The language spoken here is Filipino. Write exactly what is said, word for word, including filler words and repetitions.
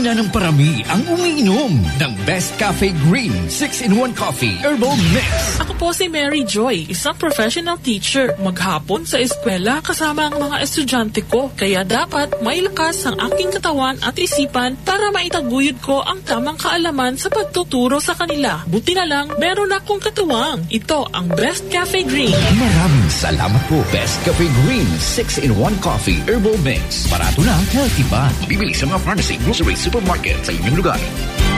Parami na ng parami ang umiinom ng Best Cafe Green six in one Coffee Herbal Mix. Ako po si Mary Joy, isang professional teacher. Maghapon sa eskwela kasama ang mga estudyante ko. Kaya dapat may lakas ang aking katawan at isipan para maitaguyod ko ang tamang kaalaman sa pagtuturo sa kanila. Buti na lang, meron akong katuwang. Ito ang Best Cafe Green. Maraming salamat po. Best Cafe Green six in one Coffee Herbal Mix. Barato na, healthy pa. Bibili sa mga pharmacy, grocery, supermarket sa inyong lugar.